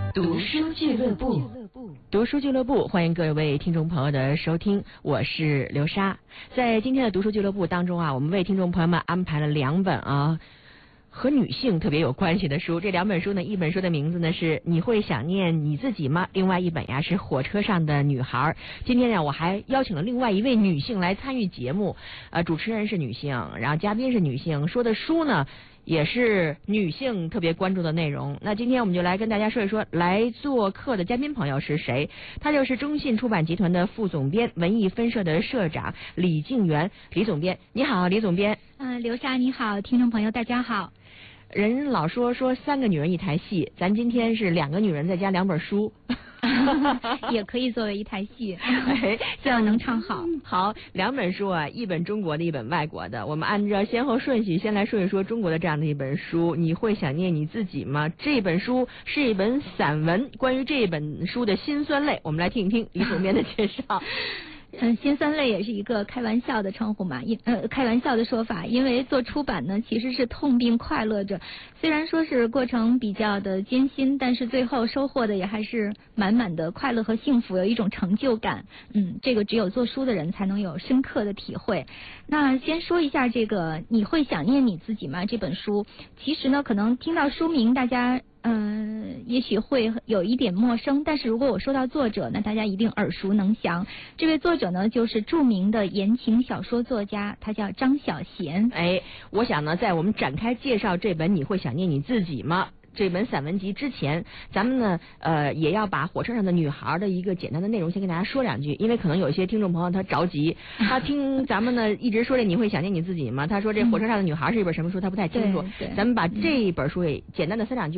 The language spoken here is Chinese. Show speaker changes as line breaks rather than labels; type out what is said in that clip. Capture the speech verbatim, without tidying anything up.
读书俱乐部，
读书俱乐部，欢迎各位听众朋友的收听，我是刘莎。在今天的读书俱乐部当中啊，我们为听众朋友们安排了两本啊和女性特别有关系的书。这两本书呢，一本书的名字呢是你会想念你自己吗？另外一本呀是火车上的女孩。今天呢，我还邀请了另外一位女性来参与节目，呃，主持人是女性，然后嘉宾是女性，说的书呢也是女性特别关注的内容。那今天我们就来跟大家说一说来做客的嘉宾朋友是谁。他就是中信出版集团的副总编、文艺分社的社长李静媛，李总编。你好，李总编。
嗯、呃，刘莎你好，听众朋友大家好。
人老说说三个女人一台戏，咱今天是两个女人再加两本书。
也可以作为一台戏，这样能唱好。
好，两本书啊，一本中国的，一本外国的。我们按照先后顺序，先来说一说中国的这样的一本书。你会想念你自己吗？这本书是一本散文，关于这本书的辛酸泪，我们来听一听李总编的介绍。
嗯，辛酸泪也是一个开玩笑的称呼嘛，因呃开玩笑的说法，因为做出版呢其实是痛并快乐着，虽然说是过程比较的艰辛，但是最后收获的也还是满满的快乐和幸福，有一种成就感。嗯，这个只有做书的人才能有深刻的体会。那先说一下这个你会想念你自己吗？这本书其实呢，可能听到书名大家嗯、呃，也许会有一点陌生，但是如果我说到作者，那大家一定耳熟能详。这位作者呢，就是著名的言情小说作家，他叫张小娴。
哎，我想呢，在我们展开介绍这本《你会想念你自己吗》这本散文集之前，咱们呢呃也要把火车上的女孩的一个简单的内容先跟大家说两句，因为可能有一些听众朋友他着急，他听咱们呢一直说这你会想念你自己吗？他说这火车上的女孩是一本什么书，他不太清楚。咱们把这本书也简单的三两句